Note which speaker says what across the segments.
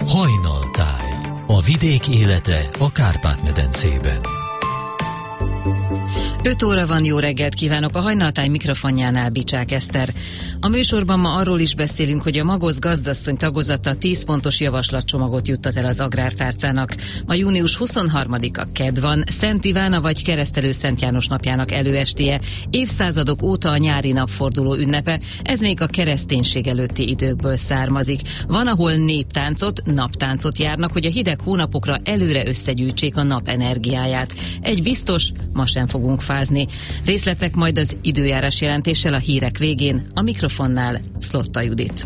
Speaker 1: Hajnaltáj. A vidék élete a Kárpát-medencében.
Speaker 2: 5 óra van, jó reggelt kívánok, a Hajnaltáj mikrofonjánál Bicsák Eszter. A műsorban ma arról is beszélünk, hogy a Magosz gazdasszony tagozata 10 pontos javaslatcsomagot juttat el az Agrártárcának. Ma június 23-a kedd van, Szent Ivána vagy Keresztelő Szent János napjának előestéje, évszázadok óta a nyári napforduló ünnepe, ez még a kereszténység előtti időkből származik. Van, ahol néptáncot, naptáncot járnak, hogy a hideg hónapokra előre összegyűjtsék a nap energiáját. Egy biztos, ma sem fogunk fázni. Részletek majd az időjárás jelentéssel a hírek végén, a mikrofonnál Szlotta Judit.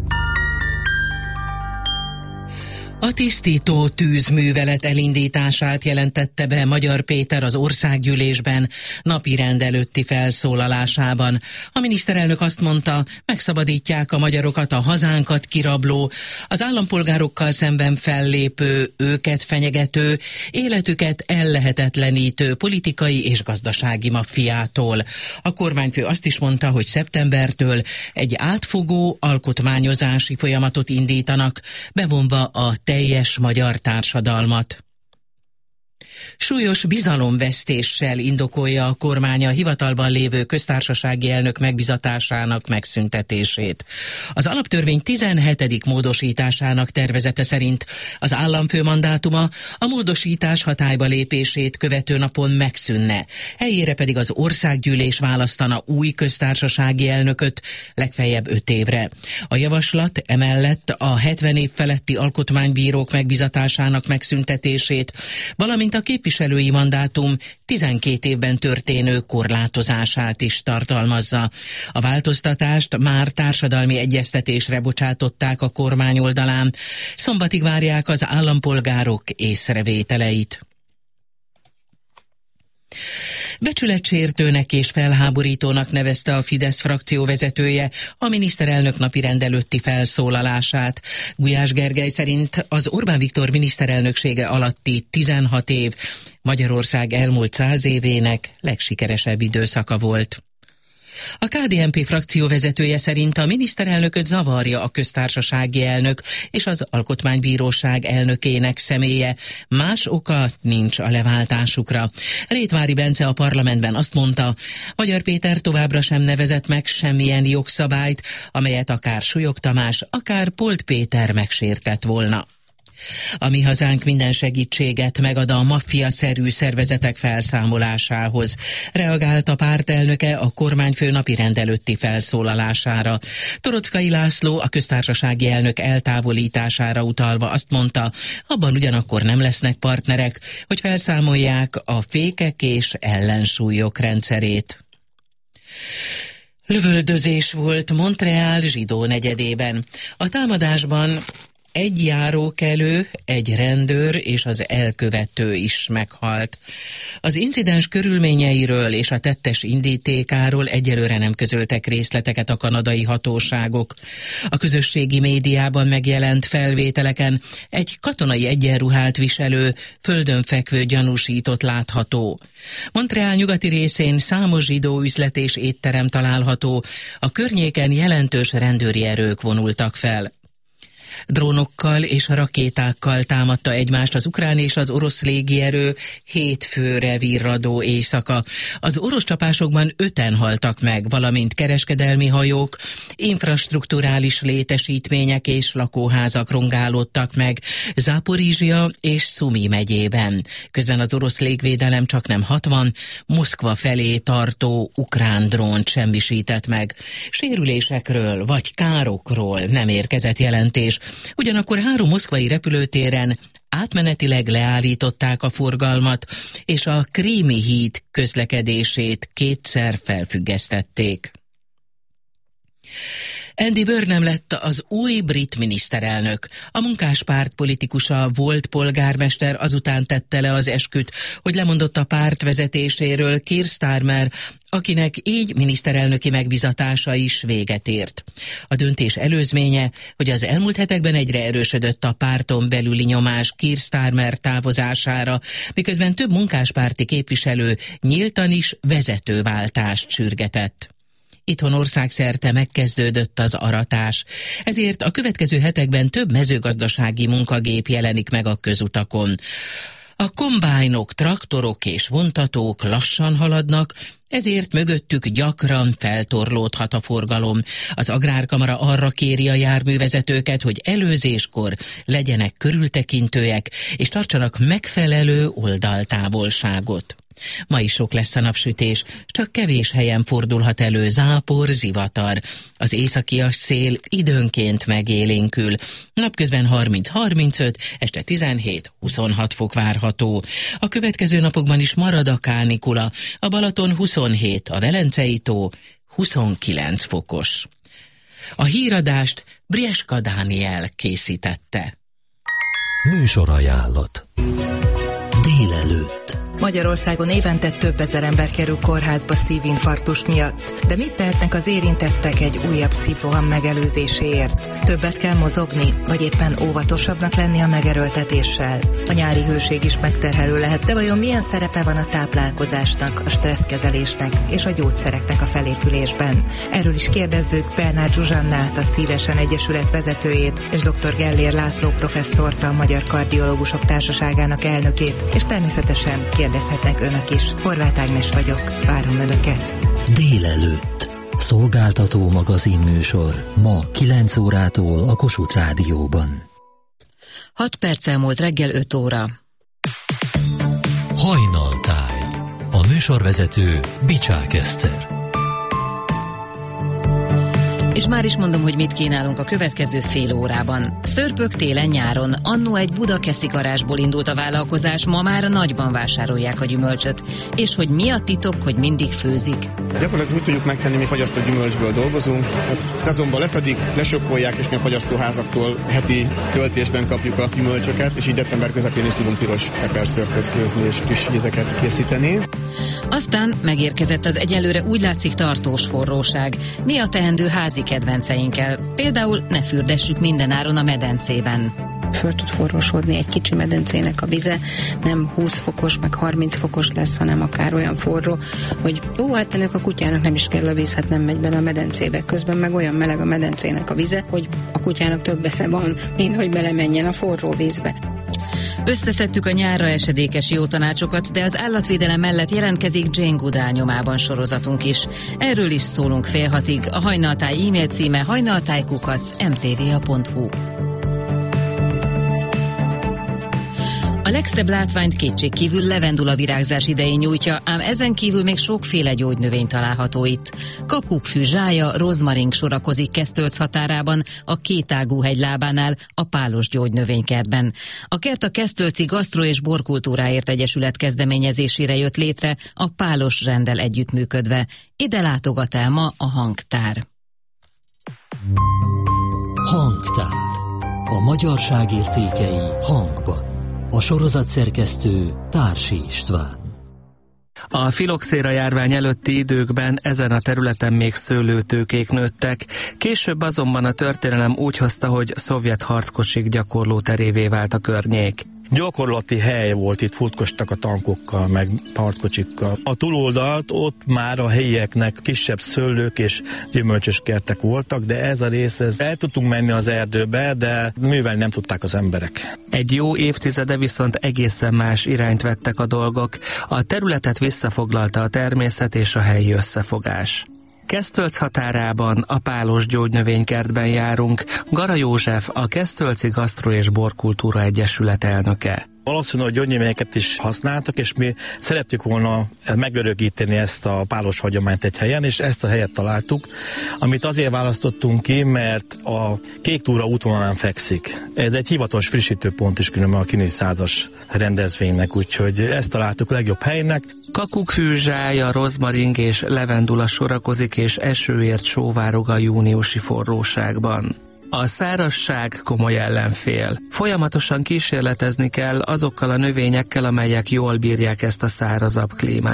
Speaker 3: A tisztító tűzművelet elindítását jelentette be Magyar Péter az országgyűlésben napirend előtti felszólalásában. A miniszterelnök azt mondta, megszabadítják a magyarokat a hazánkat kirabló, az állampolgárokkal szemben fellépő, őket fenyegető, életüket ellehetetlenítő politikai és gazdasági maffiától. A kormányfő azt is mondta, hogy szeptembertől egy átfogó alkotmányozási folyamatot indítanak, bevonva a teljes magyar társadalmat. Súlyos bizalomvesztéssel indokolja a kormány a hivatalban lévő köztársasági elnök megbizatásának megszüntetését. Az alaptörvény 17. módosításának tervezete szerint az államfő mandátuma a módosítás hatályba lépését követő napon megszűnne, helyére pedig az országgyűlés választana új köztársasági elnököt legfeljebb 5 évre. A javaslat emellett a 70 év feletti alkotmánybírók megbizatásának megszüntetését, valamint a képviselői mandátum 12 évben történő korlátozását is tartalmazza. A változtatást már társadalmi egyeztetésre bocsátották a kormány oldalán. Szombatig várják az állampolgárok észrevételeit. Becsületsértőnek és felháborítónak nevezte a Fidesz frakció vezetője a miniszterelnök napirend előtti felszólalását. Gulyás Gergely szerint az Orbán Viktor miniszterelnöksége alatti 16 év Magyarország elmúlt 100 évének legsikeresebb időszaka volt. A KDNP frakció vezetője szerint a miniszterelnököt zavarja a köztársasági elnök és az alkotmánybíróság elnökének személye. Más oka nincs a leváltásukra. Rétvári Bence a parlamentben azt mondta, Magyar Péter továbbra sem nevezett meg semmilyen jogszabályt, amelyet akár Súlyog Tamás, akár Polt Péter megsértett volna. A Mi Hazánk minden segítséget megad a maffia-szerű szervezetek felszámolásához. Reagált a pártelnöke a kormányfő napirend előtti felszólalására. Toroczkai László a köztársasági elnök eltávolítására utalva azt mondta, abban ugyanakkor nem lesznek partnerek, hogy felszámolják a fékek és ellensúlyok rendszerét. Lövöldözés volt Montreal zsidó negyedében. A támadásban egy járókelő, egy rendőr és az elkövető is meghalt. Az incidens körülményeiről és a tettes indítékáról egyelőre nem közöltek részleteket a kanadai hatóságok. A közösségi médiában megjelent felvételeken egy katonai egyenruhát viselő, földön fekvő gyanúsított látható. Montreal nyugati részén számos zsidó üzlet és étterem található, a környéken jelentős rendőri erők vonultak fel. Drónokkal és rakétákkal támadta egymást az ukrán és az orosz légierő hétfőre virradó éjszaka. Az orosz csapásokban 5-en haltak meg, valamint kereskedelmi hajók, infrastrukturális létesítmények és lakóházak rongálódtak meg Záporizsia és Szumi megyében. Közben az orosz légvédelem csaknem 60 Moszkva felé tartó ukrán drónt semmisített meg. Sérülésekről vagy károkról nem érkezett jelentés. Ugyanakkor 3 moszkvai repülőtéren átmenetileg leállították a forgalmat, és a Krími híd közlekedését 2-szer felfüggesztették. Andy Burnham lett az új brit miniszterelnök. A munkáspárt politikusa, volt polgármester azután tette le az esküt, hogy lemondott a párt vezetéséről Keir Starmer, akinek így miniszterelnöki megbizatása is véget ért. A döntés előzménye, hogy az elmúlt hetekben egyre erősödött a párton belüli nyomás Keir Starmer távozására, miközben több munkáspárti képviselő nyíltan is vezetőváltást sürgetett. Itthon országszerte megkezdődött az aratás. Ezért a következő hetekben több mezőgazdasági munkagép jelenik meg a közutakon. A kombájnok, traktorok és vontatók lassan haladnak, ezért mögöttük gyakran feltorlódhat a forgalom. Az Agrárkamara arra kéri a járművezetőket, hogy előzéskor legyenek körültekintőek, és tartsanak megfelelő oldaltávolságot. Ma is sok lesz a napsütés, csak kevés helyen fordulhat elő zápor, zivatar. Az északias szél időnként megélénkül. Napközben 30-35, este 17-26 fok várható. A következő napokban is marad a kánikula. A Balaton 27, a Velencei tó 29 fokos. A híradást Brieska Dániel készítette.
Speaker 1: Műsorajánlat.
Speaker 4: Délelőtt. Magyarországon évente több ezer ember kerül kórházba szívinfarktus miatt. De mit tehetnek az érintettek egy újabb szívroham megelőzéséért? Többet kell mozogni, vagy éppen óvatosabbnak lenni a megerőltetéssel? A nyári hőség is megterhelő lehet, de vajon milyen szerepe van a táplálkozásnak, a stresszkezelésnek és a gyógyszereknek a felépülésben? Erről is kérdezzük Bernát Zsuzsannát, a Szívesen Egyesület vezetőjét, és dr. Gellér László professzort, a Magyar Kardiológusok Társaságának elnökét, és természetesen kérdezhetnek önök is. Horváth Ágnes vagyok, várom önöket.
Speaker 1: Délelőtt. Szolgáltató magazinműsor. Ma 9 órától a Kossuth Rádióban.
Speaker 2: 6 perccel múlt reggel 5 óra.
Speaker 1: Hajnaltáj. A műsorvezető Bicsák Eszter.
Speaker 2: És már is mondom, hogy mit kínálunk a következő fél órában. Szörpök télen-nyáron. Annó egy budakeszi garázsból indult a vállalkozás, ma már nagyban vásárolják a gyümölcsöt. És hogy mi a titok, hogy mindig főzik?
Speaker 5: Gyakorlatilag úgy tudjuk megtenni, mi fagyasztott gyümölcsből dolgozunk. A szezonban leszedik, lesokkolják, és mi a fagyasztóházaktól heti töltésben kapjuk a gyümölcsöket, és így december közepén is tudunk piros peperszörpöt főzni és kis ízeket készíteni.
Speaker 2: Aztán megérkezett az egyelőre úgy látszik tartós forróság. Mi a teendő házi kedvenceinkkel? Például ne fürdessük mindenáron a medencében.
Speaker 6: Föl tud forrósodni egy kicsi medencének a vize, nem 20 fokos, meg 30 fokos lesz, hanem akár olyan forró, hogy hát ennek a kutyának nem is kell a víz, hát nem megy bele a medencébe. Közben meg olyan meleg a medencének a vize, hogy a kutyának több esze van, mint hogy belemenjen a forró vízbe.
Speaker 2: Összeszedtük a nyárra esedékes jó tanácsokat, de az állatvédelem mellett jelentkezik Jane Goodall nyomában sorozatunk is. Erről is szólunk fél hatig. A Hajnaltáj e-mail címe hajnaltáj@mtva.hu. A legszebb látványt kétségkívül levendula virágzás idején nyújtja, ám ezen kívül még sokféle gyógynövény található itt. Kakukkfű, zsája, rozmaring sorakozik Kesztölc határában, a Kétágú hegy lábánál, a Pálos gyógynövénykertben. A kert a Kesztölci Gasztro- és Borkultúráért Egyesület kezdeményezésére jött létre, a Pálos renddel együttműködve. Ide látogat el ma a Hangtár.
Speaker 1: Hangtár. A magyarság értékei hangban. A sorozat szerkesztő Társi István.
Speaker 7: A filoxéra járvány előtti időkben ezen a területen még szőlőtőkék nőttek, később azonban a történelem úgy hozta, hogy szovjet harckocsik gyakorlóterévé vált a környék.
Speaker 8: Gyakorlati hely volt, itt futkostak a tankokkal, meg harckocsikkal. A túloldalt ott már a helyieknek kisebb szőlők és gyümölcsös kertek voltak, de ez a rész, el tudtunk menni az erdőbe, de művelni nem tudták az emberek.
Speaker 7: Egy jó évtizede viszont egészen más irányt vettek a dolgok. A területet visszafoglalta a természet és a helyi összefogás. Kesztölc határában, a Pálos gyógynövénykertben járunk. Gara József, a Kesztölci Gasztro- és Borkultúra Egyesület elnöke.
Speaker 8: Valószínűleg gyógynövényeket is használtak, és mi szerettük volna megörökíteni ezt a pálos hagyományt egy helyen, és ezt a helyet találtuk, amit azért választottunk ki, mert a Kék túra útvonalán fekszik. Ez egy hivatalos frissítőpont is különben a Kinizs 100-as rendezvénynek, úgyhogy ezt találtuk a legjobb helynek.
Speaker 7: Kakukkfű, zsája, rozmaring és levendula sorakozik, és esőért sóvárog a júniusi forróságban. A szárazság komoly ellenfél. Folyamatosan kísérletezni kell azokkal a növényekkel, amelyek jól bírják ezt a szárazabb klímát.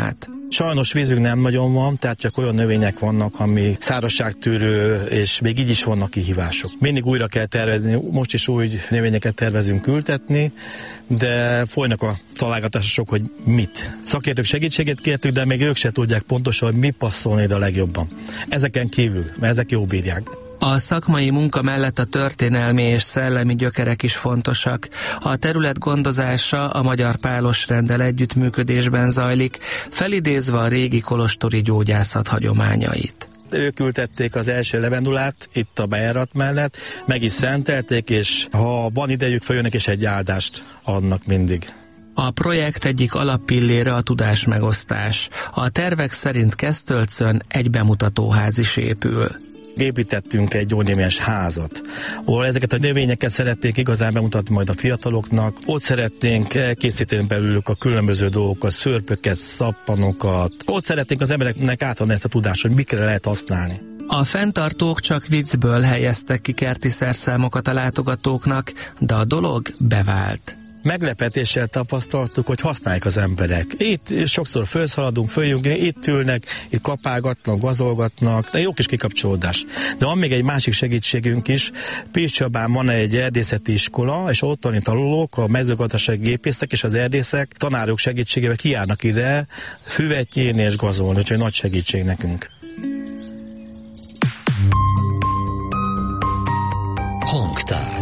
Speaker 8: Sajnos vízünk nem nagyon van, tehát csak olyan növények vannak, ami szárazságtűrő, és még így is vannak kihívások. Mindig újra kell tervezni, most is új növényeket tervezünk ültetni, de folynak a találgatások, hogy mit. Szakértők segítségét kértük, de még ők se tudják pontosan, hogy mi passzolni ide a legjobban. Ezeken kívül, mert ezek jó bírják.
Speaker 7: A szakmai munka mellett a történelmi és szellemi gyökerek is fontosak. A terület gondozása a Magyar Pálosrenddel együttműködésben zajlik, felidézve a régi kolostori gyógyászat hagyományait.
Speaker 8: Ők ültették az első levendulát itt a bejárat mellett, meg is szentelték, és ha van idejük, följönnek és egy áldást adnak mindig.
Speaker 7: A projekt egyik alappillére a tudásmegosztás. A tervek szerint Kesztölcön egy bemutatóház is épül.
Speaker 8: Építettünk egy gyógynémiás házat, ahol ezeket a növényeket szerették igazán bemutatni majd a fiataloknak. Ott szeretnénk elkészíteni belőlük a különböző dolgokat, szörpöket, szappanokat. Ott szeretnénk az embereknek átadni ezt a tudást, hogy mikre lehet használni.
Speaker 7: A fenntartók csak viccből helyeztek ki kerti szerszámokat a látogatóknak, de a dolog bevált.
Speaker 8: Meglepetéssel tapasztaltuk, hogy használják az emberek. Itt sokszor fölszaladunk, följünk, itt ülnek, itt kapálgatnak, gazolgatnak, de jó kis kikapcsolódás. De van még egy másik segítségünk is. Pécsabán van egy erdészeti iskola, és ottani tanulók, a mezőgazdasági gépészek és az erdészek tanárok segítségével kijárnak ide füvettyén és gazolni, úgyhogy nagy segítség nekünk.
Speaker 1: Hangtár.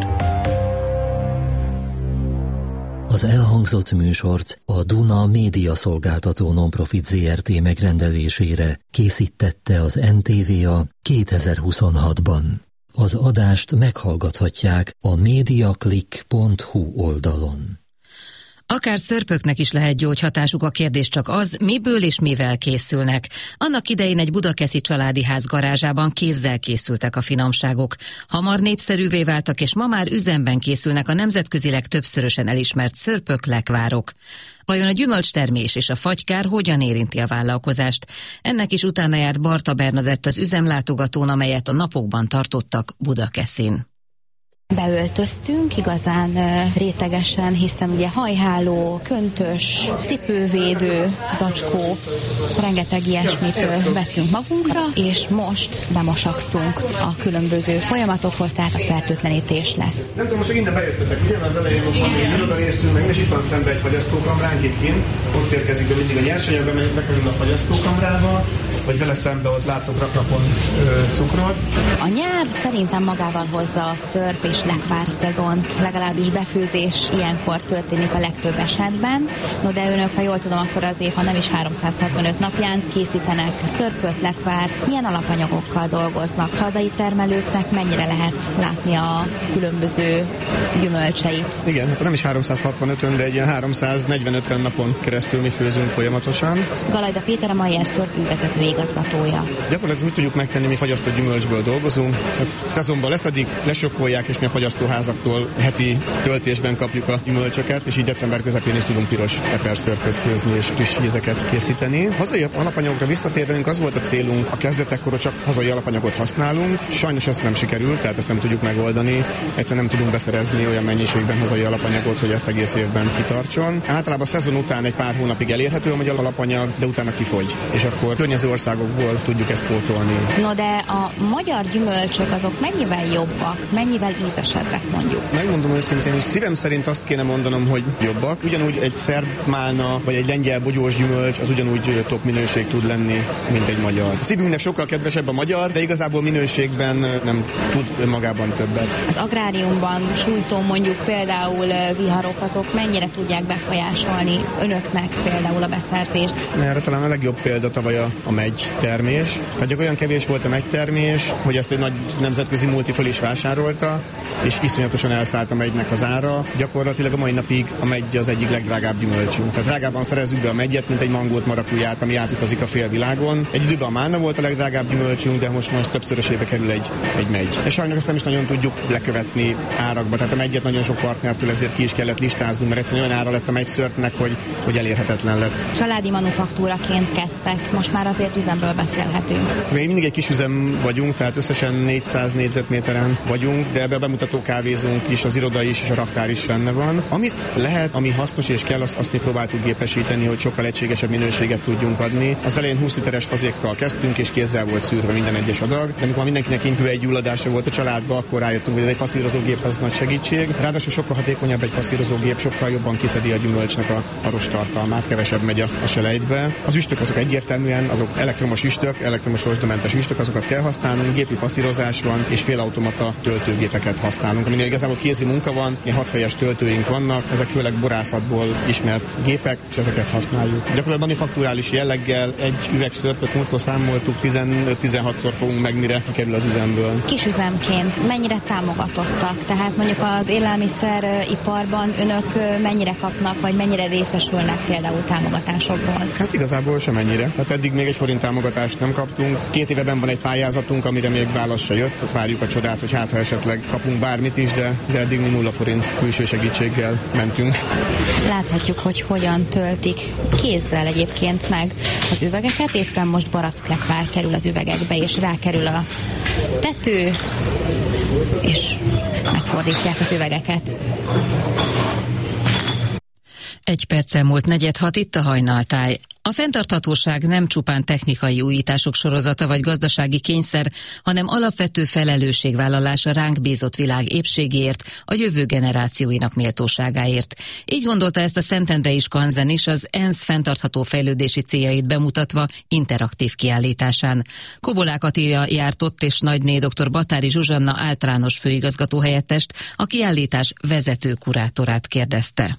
Speaker 1: Az elhangzott műsort a Duna Média Szolgáltató Nonprofit Zrt. Megrendelésére készítette az NTVA 2026-ban. Az adást meghallgathatják a mediaclick.hu oldalon.
Speaker 2: Akár szörpöknek is lehet gyógyhatásuk, a kérdés csak az, miből és mivel készülnek. Annak idején egy budakeszi családi ház garázsában kézzel készültek a finomságok. Hamar népszerűvé váltak, és ma már üzemben készülnek a nemzetközileg többszörösen elismert szörpök, lekvárok. Vajon a gyümölcstermés és a fagykár hogyan érinti a vállalkozást? Ennek is utána járt Barta Bernadett az üzemlátogatón, amelyet a napokban tartottak Budakeszin.
Speaker 9: Beöltöztünk igazán rétegesen, hiszen ugye hajháló, köntös, cipővédő, zacskó, rengeteg ilyesmit vettünk magunkra, és most bemosakszunk a különböző folyamatokhoz, tehát a fertőtlenítés lesz.
Speaker 5: Nem tudom, most innen bejöttetek, ugye? Az elején ott van egy iroda részünk, meg és itt van szembe egy fagyasztókamránk itt kint, ott érkezik be mindig a nyersanyag, bekerül a fagyasztókamrába, vagy vele szembe ott látok raknapon cukrot.
Speaker 9: A nyár szerintem magával hozza a szörp és lekvár szezont, legalábbis befőzés ilyenkor történik a legtöbb esetben. No, de önök, ha jól tudom, akkor az év, ha nem is 365 napján készítenek szörpöt, lekvárt. Milyen alapanyagokkal dolgoznak? Hazai termelőknek mennyire lehet látni a különböző gyümölcseit?
Speaker 5: Igen, hát nem is 365-ön, de egy ilyen 340-50 napon keresztül mi főzünk folyamatosan.
Speaker 9: Galajda Péter a Mayer szörp ügyvezető igazgatója.
Speaker 5: Gyakorlatilag úgy tudjuk megtenni, mi fagyasztott gyümölcsből dolgozunk. A szezonban leszedik, lesokkolják, és mi a fagyasztóházaktól heti töltésben kapjuk a gyümölcsöket, és így december közepén is tudunk piros eperszörpöt főzni és friss ízeket készíteni. Hazai alapanyagra visszatérvenünk, az volt a célunk, a kezdetekkor csak hazai alapanyagot használunk. Sajnos ezt nem sikerült, tehát ezt nem tudjuk megoldani. Egyszerűen nem tudunk beszerezni olyan mennyiségben hazai alapanyagot, hogy ezt egész évben kitartson. Általában a szezon után egy pár hónapig elérhető a magyar alapanyag, de utána kifogy, és akkor környező országokból tudjuk ezt pótolni.
Speaker 9: No, de a magyar gyümölcsök azok mennyivel jobbak, mennyivel ízesebbek mondjuk?
Speaker 5: Megmondom őszintén, hogy szívem szerint azt kéne mondanom, hogy jobbak. Ugyanúgy egy szerb málna, vagy egy lengyel bogyós gyümölcs, az ugyanúgy top minőség tud lenni, mint egy magyar. A szívünknek sokkal kedvesebb a magyar, de igazából minőségben nem tud önmagában többet. Az
Speaker 9: agráriumban sújtó mondjuk például viharok, azok mennyire tudják befolyásolni önöknek például a beszerzést?
Speaker 5: Erre talán a legjobb példa tavaly a megy termés. Tehát olyan kevés volt a megy termés, hogy ezt egy nagy nemzetközi multi föl is vásárolta, és iszonyatosan elszállt a megynek az ára. Gyakorlatilag a mai napig a megy az egyik legdrágább gyümölcsünk. Tehát drágában szerezzük be a megyet, mint egy mangót, marakuját, ami átutazik a félvilágon. Egy időben a málna volt a legdrágább gyümölcsünk, de most többszörösébe kerül egy megy. És sajnos ezt nem is nagyon tudjuk lekövetni árakba. Tehát a megyet nagyon sok partnertől ezért ki is kellett listáznunk, mert egyszerűen olyan ára lett a megyszörpnek, hogy elérhetetlen lett.
Speaker 9: Családi manufaktúraként kezdtek, most már azért üzemről beszélhetünk.
Speaker 5: Még mindig egy kis üzem vagyunk, tehát összesen 400 négyzetméteren vagyunk, de ebbe a bemutató kávézónk is, az iroda is, és a raktár is benne van. Amit lehet, ami hasznos és kell, azt mi próbáltuk gépesíteni, hogy sokkal egységesebb minőséget tudjunk adni. Az elején 20 literes fazékkal kezdtünk, és kézzel volt szűrve minden egyes adag, de amikor mindenkinek inhüvelygyulladása volt a családban, akkor rájöttünk, hogy ez egy passzírozógép, az nagy segítség. Ráadásul sokkal hatékonyabb egy passzírozógép, sokkal jobban kiszedi a gyümölcsnek a rostartalmát, kevesebb megy a selejtbe. Az üsttök azok egyértelműen, azok elektromos üsttök, elektromos rozsdamentes üsttök, azokat kell használnunk, gépi passzírozás van, és félautomata töltőgépeket használunk, aminél igazából kézi munka van, 6 fejes töltőink vannak, ezek főleg borászatból ismert gépek, és ezeket használjuk. Gyakorlatilag manufakturális jelleggel egy üveg szörpöt múltkor számoltuk, 15-16-szor fogunk meg, mire kerül az üzemből.
Speaker 9: Kisüzemként mennyire támogatottak? Tehát mondjuk az élelmiszeriparban önök mennyire kapnak, vagy mennyire részesülnek például támogatásokból?
Speaker 5: Hát igazából semennyire. Hát eddig még egy forint támogatást nem kaptunk. 2 éveben van egy pályázatunk, amire még válasz se jött. Ott várjuk a csodát, hogy hát ha esetleg kapunk bármit is, de eddig mi 0 forint külső segítséggel mentünk.
Speaker 9: Láthatjuk, hogy hogyan töltik kézzel egyébként meg az üvegeket. Éppen most baracklekvár kerül az üvegekbe, és rákerül a tető, és megfordítják az üvegeket.
Speaker 2: 1 perccel múlt 4:06, itt a Hajnaltáj. A fenntarthatóság nem csupán technikai újítások sorozata vagy gazdasági kényszer, hanem alapvető felelősségvállalás a ránk bízott világ épségéért, a jövő generációinak méltóságáért. Így gondolta ezt a Szentendrei Skanzen is, az ENSZ fenntartható fejlődési céljait bemutatva interaktív kiállításán. Kobolák Attila járt ott, és nagyné dr. Batári Zsuzsanna általános főigazgatóhelyettest, a kiállítás vezető kurátorát kérdezte.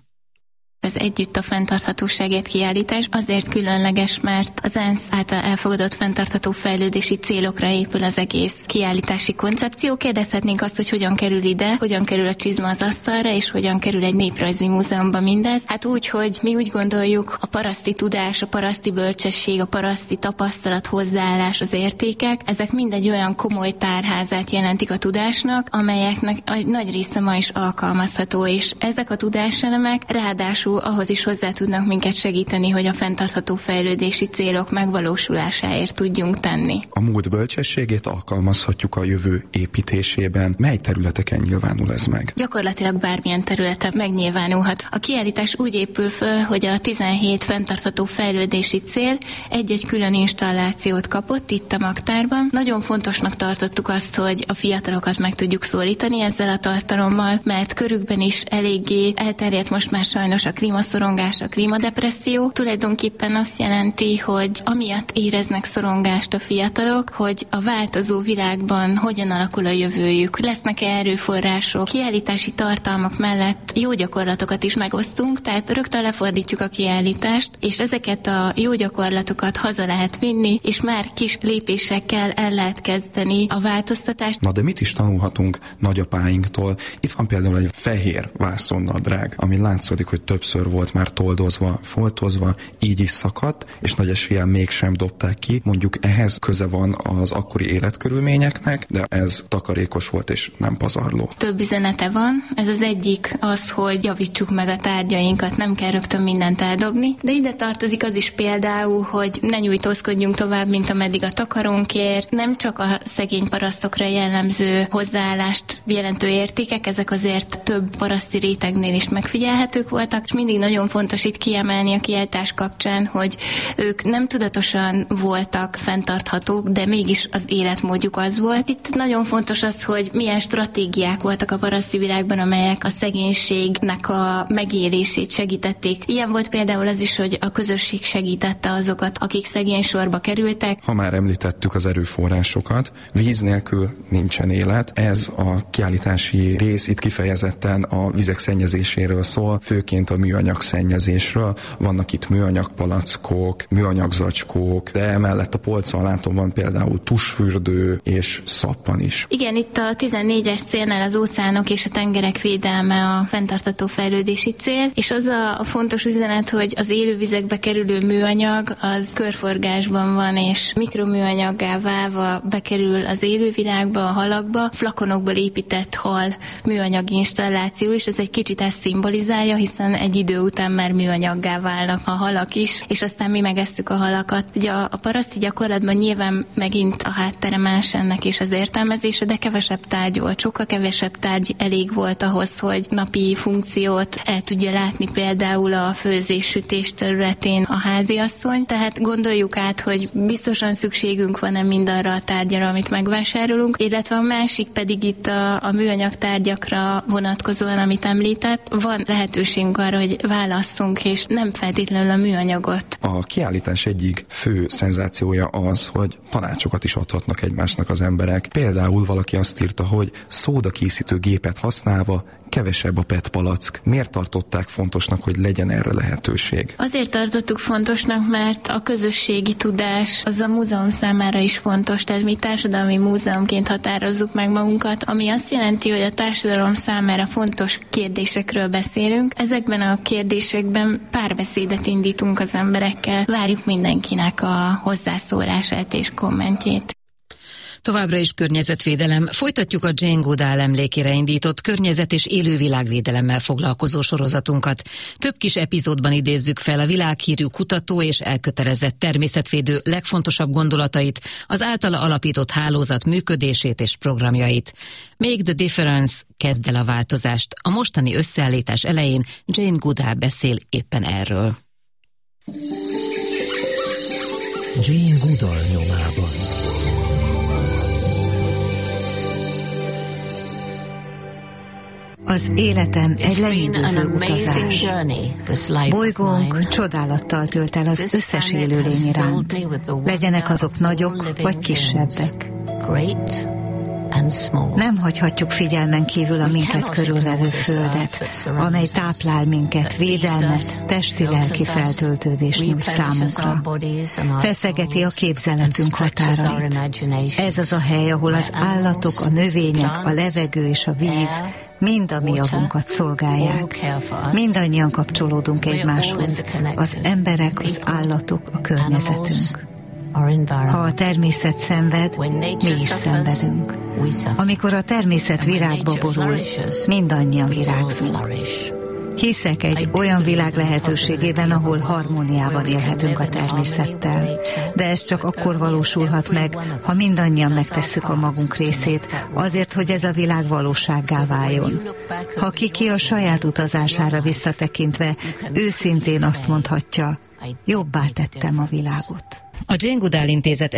Speaker 10: Ez Együtt a fenntarthatóságért kiállítás azért különleges, mert az ENSZ által elfogadott fenntartható fejlődési célokra épül az egész kiállítási koncepció. Kérdezhetnénk azt, hogy hogyan kerül ide, hogyan kerül a csizma az asztalra, és hogyan kerül egy néprajzi múzeumba mindez. Hát úgy, hogy mi úgy gondoljuk, a paraszti tudás, a paraszti bölcsesség, a paraszti tapasztalat, hozzáállás, az értékek, ezek mind egy olyan komoly tárházát jelentik a tudásnak, amelyeknek a nagy része ma is alkalmazható, és ezek a tudáselemek ráadásul ahhoz is hozzá tudnak minket segíteni, hogy a fenntartható fejlődési célok megvalósulásáért tudjunk tenni.
Speaker 11: A múlt bölcsességét alkalmazhatjuk a jövő építésében. Mely területeken nyilvánul ez meg?
Speaker 10: Gyakorlatilag bármilyen területen megnyilvánulhat. A kiállítás úgy épül föl, hogy a 17 fenntartható fejlődési cél egy-egy külön installációt kapott itt a Magtárban. Nagyon fontosnak tartottuk azt, hogy a fiatalokat meg tudjuk szólítani ezzel a tartalommal, mert körükben is eléggé elterjedt most már sajnos a klímaszorongás, a klímadepresszió. Tulajdonképpen azt jelenti, hogy amiatt éreznek szorongást a fiatalok, hogy a változó világban hogyan alakul a jövőjük. Lesznek-e erőforrások? Kiállítási tartalmak mellett jó gyakorlatokat is megosztunk, tehát rögtön lefordítjuk a kiállítást, és ezeket a jó gyakorlatokat haza lehet vinni, és már kis lépésekkel el lehet kezdeni a változtatást.
Speaker 11: Na de mit is tanulhatunk nagyapáinktól? Itt van például egy fehér vászonnadrág, ami látszódik, hogy többször volt már toldozva, foltozva, így is szakadt, és nagy eséllyel mégsem dobták ki. Mondjuk ehhez köze van az akkori életkörülményeknek, de ez takarékos volt és nem pazarló.
Speaker 10: Több üzenete van. Ez az egyik az, hogy javítsuk meg a tárgyainkat, nem kell rögtön mindent eldobni, de ide tartozik az is például, hogy ne nyújtózkodjunk tovább, mint ameddig a takarónk ér. Nem csak a szegény parasztokra jellemző hozzáállást jelentő értékek, ezek azért több paraszti rétegnél is megfigyelhetők voltak, és mindig nagyon fontos itt kiemelni a kiállítás kapcsán, hogy ők nem tudatosan voltak fenntarthatók, de mégis az életmódjuk az volt. Itt nagyon fontos az, hogy milyen stratégiák voltak a paraszti világban, amelyek a szegénységnek a megélését segítették. Ilyen volt például az is, hogy a közösség segítette azokat, akik szegény sorba kerültek.
Speaker 11: Ha már említettük az erőforrásokat, víz nélkül nincsen élet. Ez a kiállítási rész itt kifejezetten a vizek szennyezéséről szól, főként a műanyag szennyezésről. Vannak itt műanyag palackok, műanyag zacskók, de emellett a polcon látom van például tusfürdő és szappan is.
Speaker 10: Igen, itt a 14-es célnál az óceánok és a tengerek védelme a fenntartható fejlődési cél, és az a fontos üzenet, hogy az élővizekbe kerülő műanyag az körforgásban van, és mikroműanyaggá válva bekerül az élővilágba, a halakba. Flakonokból épített hal műanyag installáció is, ez egy kicsit ezt szimbolizálja, hiszen egy egy idő után már műanyaggá válnak a halak is, és aztán mi megesszük a halakat. Ugye a paraszti gyakorlatban nyilván megint a háttere más ennek és az értelmezése, de kevesebb tárgy volt, sokkal kevesebb tárgy elég volt ahhoz, hogy napi funkciót el tudja látni például a főzés-sütés területén a háziasszony, tehát gondoljuk át, hogy biztosan szükségünk van-e mindarra a tárgyra, amit megvásárolunk, illetve a másik pedig itt a műanyag tárgyakra vonatkozóan, amit említett, van lehetőségünk arra, hogy válasszunk, és nem feltétlenül a műanyagot.
Speaker 11: A kiállítás egyik fő szenzációja az, hogy tanácsokat is adhatnak egymásnak az emberek. Például valaki azt írta, hogy szódakészítő gépet használva kevesebb a PET palack. Miért tartották fontosnak, hogy legyen erre lehetőség?
Speaker 10: Azért tartottuk fontosnak, mert a közösségi tudás az a múzeum számára is fontos, tehát mi társadalmi múzeumként határozzuk meg magunkat, ami azt jelenti, hogy a társadalom számára fontos kérdésekről beszélünk. Ezekben a kérdésekben párbeszédet indítunk az emberekkel, várjuk mindenkinek a hozzászólását és kommentjét.
Speaker 2: Továbbra is környezetvédelem. Folytatjuk a Jane Goodall emlékére indított környezet- és élővilágvédelemmel foglalkozó sorozatunkat. Több kis epizódban idézzük fel a világhírű kutató és elkötelezett természetvédő legfontosabb gondolatait, az általa alapított hálózat működését és programjait. Make the Difference, kezd el a változást. A mostani összeállítás elején Jane Goodall beszél éppen erről.
Speaker 1: Jane Goodall nyomában.
Speaker 12: Az életen egy lenyűgöző utazás. Bolygónk csodálattal tölt el az összes élőlény iránt. Legyenek azok nagyok vagy kisebbek. Nem hagyhatjuk figyelmen kívül a minket körülvevő földet, amely táplál minket, védelmet, testi-lelki feltöltődést nyújt számunkra. Feszegeti a képzeletünk határait. Ez az a hely, ahol az állatok, a növények, a levegő és a víz mind a mi javunkat szolgálják. Mindannyian kapcsolódunk egymáshoz, az emberek, az állatok, a környezetünk. Ha a természet szenved, mi is szenvedünk. Amikor a természet virágba borul, mindannyian virágzunk. Hiszek egy olyan világ lehetőségében, ahol harmóniában élhetünk a természettel. De ez csak akkor valósulhat meg, ha mindannyian megtesszük a magunk részét, azért, hogy ez a világ valósággá váljon. Ha ki a saját utazására visszatekintve őszintén azt mondhatja, jobbá tettem a világot.
Speaker 2: A Jane Goodall Intézet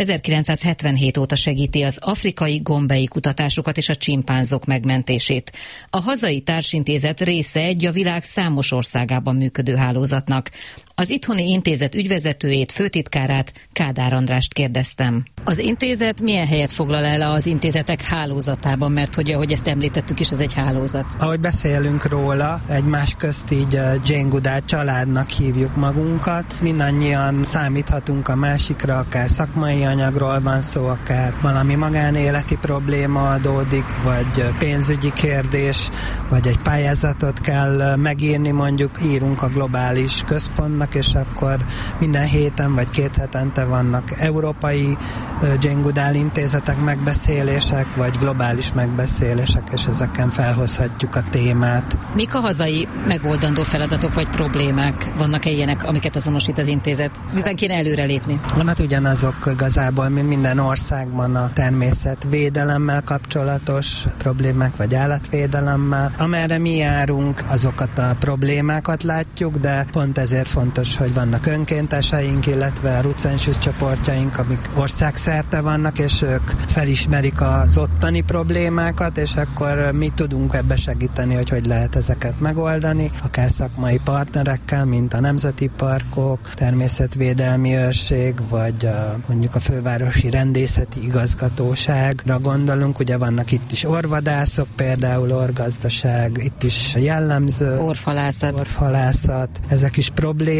Speaker 2: 1977 óta segíti az afrikai gombei kutatásokat és a csimpánzok megmentését. A hazai társintézet része egy a világ számos országában működő hálózatnak. Az itthoni intézet ügyvezetőjét, főtitkárát, Kádár Andrást kérdeztem. Az intézet milyen helyet foglal el az intézetek hálózatában, mert hogy ahogy ezt említettük is, ez egy hálózat.
Speaker 13: Ahogy beszélünk róla, egymás közt így Jane Goodall családnak hívjuk magunkat. Mindannyian számíthatunk a másikra, akár szakmai anyagról van szó, akár valami magánéleti probléma adódik, vagy pénzügyi kérdés, vagy egy pályázatot kell megírni, mondjuk írunk a globális központnak, és akkor minden héten vagy 2 hetente vannak európai Jane Goodall intézetek megbeszélések, vagy globális megbeszélések, és ezeken felhozhatjuk a témát.
Speaker 2: Mik a hazai megoldandó feladatok vagy problémák? Vannak-e ilyenek, amiket azonosít az intézet? Miben kéne előrelépni?
Speaker 13: Hát ugyanazok igazából, mint minden országban a természetvédelemmel kapcsolatos problémák, vagy állatvédelemmel. Amerre mi járunk, azokat a problémákat látjuk, de pont ezért fontos, hogy vannak önkénteseink, illetve a Rutzenschüss csoportjaink, amik országszerte vannak, és ők felismerik az ottani problémákat, és akkor mi tudunk ebbe segíteni, hogy lehet ezeket megoldani, akár szakmai partnerekkel, mint a nemzeti parkok, természetvédelmi őrség, vagy mondjuk a fővárosi rendészeti igazgatóságra gondolunk, ugye vannak itt is orvadászok, például orgazdaság, itt is jellemző.
Speaker 2: Orvhalászat.
Speaker 13: Ezek is problémák,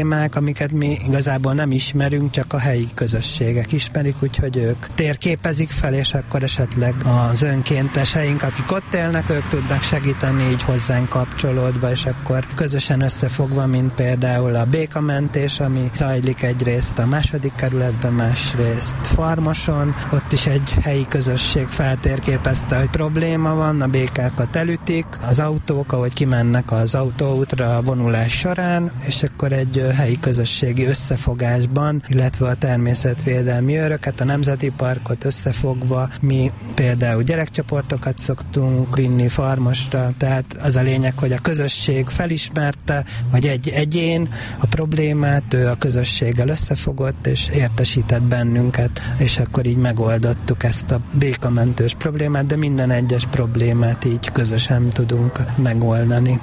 Speaker 13: problémák, amiket mi igazából nem ismerünk, csak a helyi közösségek ismerik, úgyhogy ők térképezik fel, és akkor esetleg az önkénteseink, akik ott élnek, ők tudnak segíteni így hozzánk kapcsolódva, és akkor közösen összefogva, mint például a békamentés, ami zajlik egyrészt a második kerületben, másrészt Farmoson. Ott is egy helyi közösség feltérképezte, hogy probléma van, a békákat elütik, az autók, ahogy kimennek az autóútra a vonulás során, és akkor egy helyi közösségi összefogásban, illetve a természetvédelmi őröket, a Nemzeti Parkot összefogva, mi például gyerekcsoportokat szoktunk vinni Farmosra, tehát az a lényeg, hogy a közösség felismerte, vagy egy egyén a problémát, ő a közösséggel összefogott, és értesített bennünket, és akkor így megoldottuk ezt a békamentős problémát, de minden egyes problémát így közösen tudunk megoldani.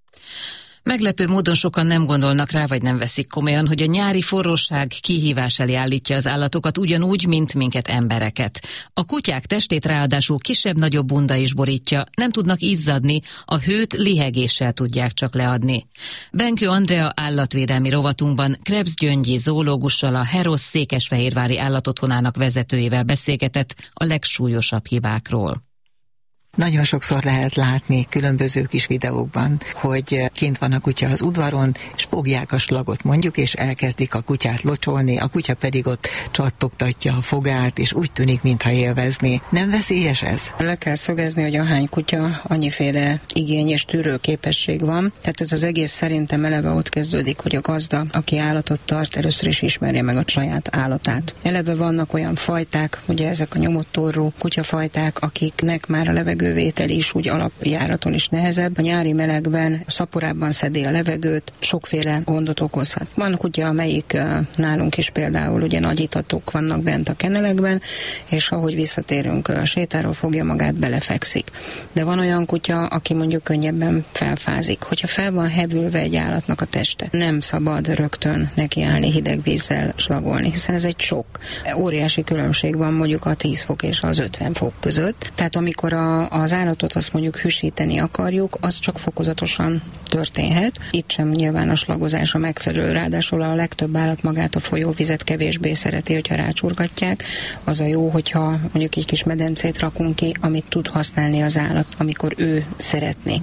Speaker 2: Meglepő módon sokan nem gondolnak rá, vagy nem veszik komolyan, hogy a nyári forróság kihívás elé állítja az állatokat ugyanúgy, mint minket embereket. A kutyák testét ráadásul kisebb-nagyobb bunda is borítja, nem tudnak izzadni, a hőt lihegéssel tudják csak leadni. Benkő Andrea állatvédelmi rovatunkban Krebs Gyöngyi zoológussal, a Herosz székesfehérvári állatotthonának vezetőjével beszélgetett a legsúlyosabb hibákról.
Speaker 14: Nagyon sokszor lehet látni különböző kis videókban, hogy kint van a kutya az udvaron, és fogják a slagot mondjuk, és elkezdik a kutyát locsolni, a kutya pedig ott csattogtatja a fogát, és úgy tűnik, mintha élvezni. Nem veszélyes ez?
Speaker 6: Le kell szögezni, hogy ahány kutya, annyiféle igény és tűrőképesség van. Tehát ez az egész szerintem eleve ott kezdődik, hogy a gazda, aki állatot tart, először is ismerje meg a saját állatát. Eleve vannak olyan fajták, ugye ezek a nyomott torrú kutyafajták, akiknek már a levegővétel is úgy alapjáraton is nehezebb. A nyári melegben szaporában szedi a levegőt, sokféle gondot okozhat. Van kutya, amelyik nálunk is például ugye nagy itatok vannak bent a kenelekben, és ahogy visszatérünk a sétáról, fogja magát, belefekszik. De van olyan kutya, aki mondjuk könnyebben felfázik. Hogyha fel van hevülve egy állatnak a teste, nem szabad rögtön nekiállni hideg vízzel slagolni, hiszen ez egy sok. Óriási különbség van mondjuk a 10 fok és az 50 fok között. Tehát amikor az állatot azt mondjuk hűsíteni akarjuk, az csak fokozatosan történhet. Itt sem nyilván a slagozás a megfelelő, ráadásul a legtöbb állat magát a folyóvizet kevésbé szereti, hogyha rácsurgatják. Az a jó, hogyha mondjuk egy kis medencét rakunk ki, amit tud használni az állat, amikor ő szeretné.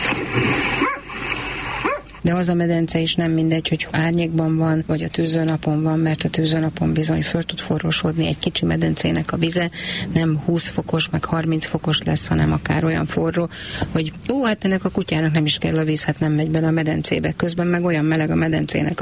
Speaker 6: De az a medence is nem mindegy, hogy árnyékban van, vagy a tűzőnapon van, mert a tűzőnapon bizony föl tud forrósodni egy kicsi medencének a vize, nem 20 fokos, meg 30 fokos lesz, hanem akár olyan forró, hogy hát ennek a kutyának nem is kell a víz, hát nem megy bele a medencébe. Közben meg olyan meleg a medencének